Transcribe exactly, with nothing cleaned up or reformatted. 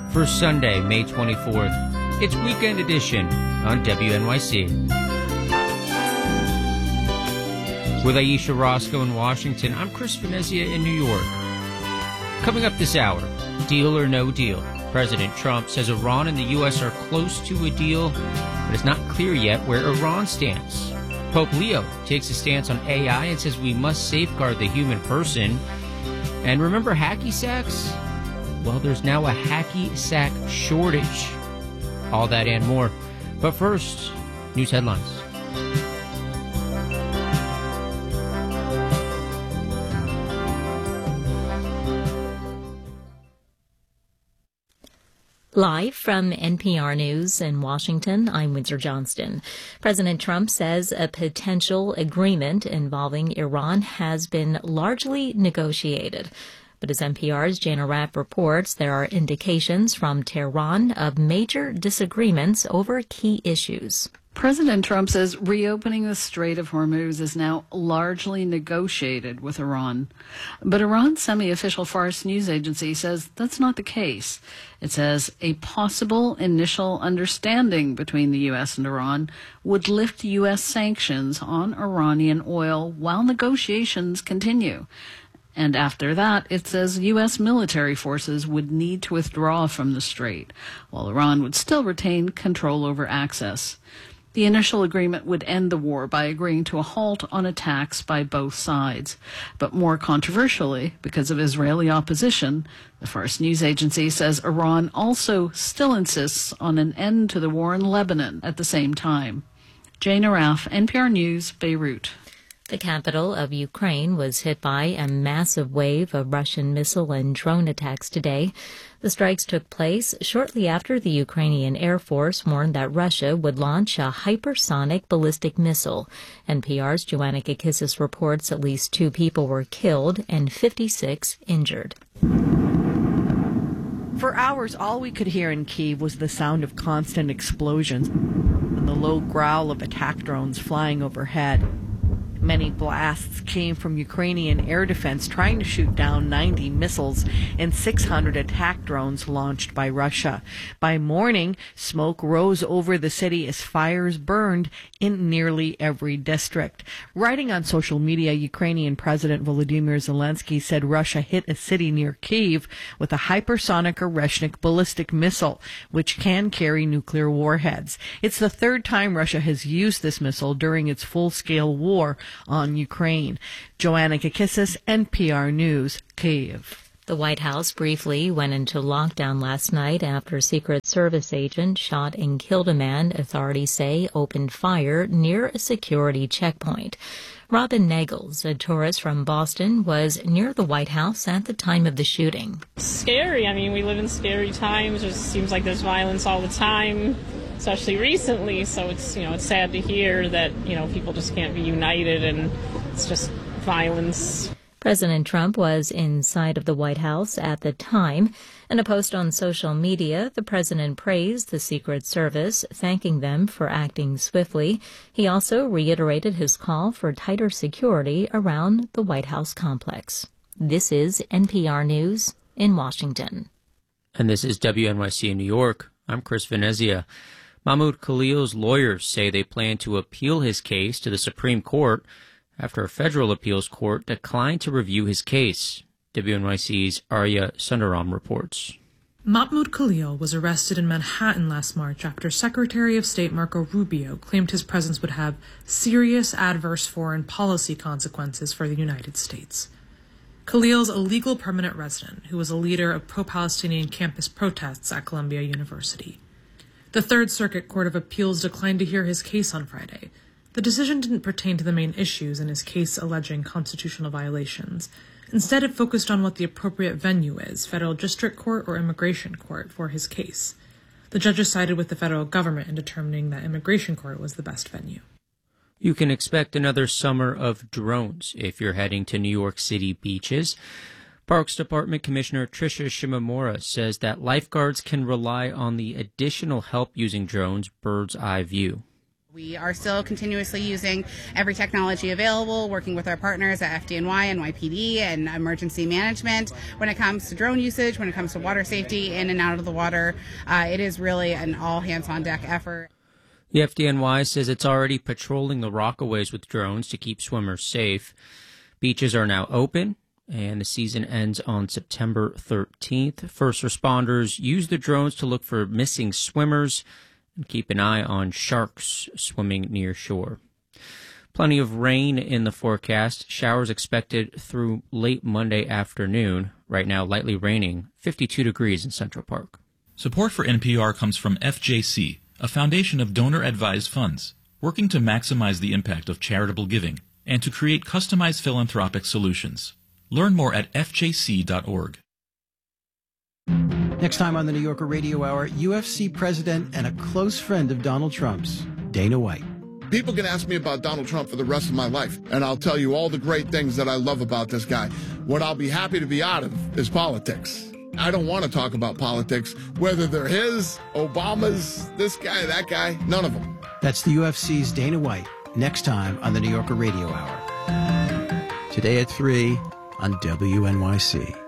for Sunday, May twenty-fourth. It's Weekend Edition on W N Y C. With Aisha Roscoe in Washington, I'm Chris Venezia in New York. Coming up this hour, deal or no deal. President Trump says Iran and the U S are close to a deal, but it's not clear yet where Iran stands. Pope Leo takes a stance on A I and says we must safeguard the human person. And remember hacky sacks? Well, there's now a hacky sack shortage. All that and more. But first, news headlines. Live from N P R News in Washington, I'm Windsor Johnston. President Trump says a potential agreement involving Iran has been largely negotiated. But as N P R's Jana Raff reports, there are indications from Tehran of major disagreements over key issues. President Trump says reopening the Strait of Hormuz is now largely negotiated with Iran. But Iran's semi-official Fars news agency says that's not the case. It says a possible initial understanding between the U S and Iran would lift U S sanctions on Iranian oil while negotiations continue. And after that, it says U S military forces would need to withdraw from the strait, while Iran would still retain control over access. The initial agreement would end the war by agreeing to a halt on attacks by both sides. But more controversially, because of Israeli opposition, the Fars news agency says Iran also still insists on an end to the war in Lebanon at the same time. Jana Raff, N P R News, Beirut. The capital of Ukraine was hit by a massive wave of Russian missile and drone attacks today. The strikes took place shortly after the Ukrainian Air Force warned that Russia would launch a hypersonic ballistic missile. N P R's Joanna Kakissis reports at least two people were killed and fifty-six injured. For hours, all we could hear in Kyiv was the sound of constant explosions and the low growl of attack drones flying overhead. Many blasts came from Ukrainian air defense trying to shoot down ninety missiles and six hundred attack drones launched by Russia. By morning, smoke rose over the city as fires burned in nearly every district. Writing on social media, Ukrainian President Volodymyr Zelensky said Russia hit a city near Kyiv with a hypersonic Oreshnik ballistic missile, which can carry nuclear warheads. It's the third time Russia has used this missile during its full-scale war on Ukraine. Joanna Kakissis, N P R News, Kyiv. The White House briefly went into lockdown last night after a Secret Service agent shot and killed a man authorities say opened fire near a security checkpoint. Robin Nagels, a tourist from Boston, was near the White House at the time of the shooting. Scary. I mean, we live in scary times. It just seems like there's violence all the time, especially recently. So it's, you know, it's sad to hear that, you know, people just can't be united and it's just violence. President Trump was inside of the White House at the time. In a post on social media, the president praised the Secret Service, thanking them for acting swiftly. He also reiterated his call for tighter security around the White House complex. This is N P R News in Washington. And this is W N Y C in New York. I'm Chris Venezia. Mahmoud Khalil's lawyers say they plan to appeal his case to the Supreme Court after a federal appeals court declined to review his case. W N Y C's Arya Sundaram reports. Mahmoud Khalil was arrested in Manhattan last March after Secretary of State Marco Rubio claimed his presence would have serious adverse foreign policy consequences for the United States. Khalil's a legal permanent resident who was a leader of pro-Palestinian campus protests at Columbia University. The Third Circuit Court of Appeals declined to hear his case on Friday. The decision didn't pertain to the main issues in his case alleging constitutional violations. Instead, it focused on what the appropriate venue is, federal district court or immigration court, for his case. The judges sided with the federal government in determining that immigration court was the best venue. You can expect another summer of drones if you're heading to New York City beaches. Parks Department Commissioner Tricia Shimomura says that lifeguards can rely on the additional help using drones' bird's eye view. We are still continuously using every technology available, working with our partners at F D N Y, N Y P D, and emergency management. When it comes to drone usage, when it comes to water safety in and out of the water, uh, it is really an all-hands-on-deck effort. The F D N Y says it's already patrolling the Rockaways with drones to keep swimmers safe. Beaches are now open, and the season ends on September thirteenth. First responders use the drones to look for missing swimmers and keep an eye on sharks swimming near shore. Plenty of rain in the forecast. Showers expected through late Monday afternoon. Right now, lightly raining, fifty-two degrees in Central Park. Support for N P R comes from F J C, a foundation of donor-advised funds, working to maximize the impact of charitable giving and to create customized philanthropic solutions. Learn more at F J C dot org. Next time on the New Yorker Radio Hour, U F C president and a close friend of Donald Trump's, Dana White. People can ask me about Donald Trump for the rest of my life, and I'll tell you all the great things that I love about this guy. What I'll be happy to be out of is politics. I don't want to talk about politics, whether they're his, Obama's, this guy, that guy, none of them. That's the U F C's Dana White, next time on the New Yorker Radio Hour. Today at three on W N Y C.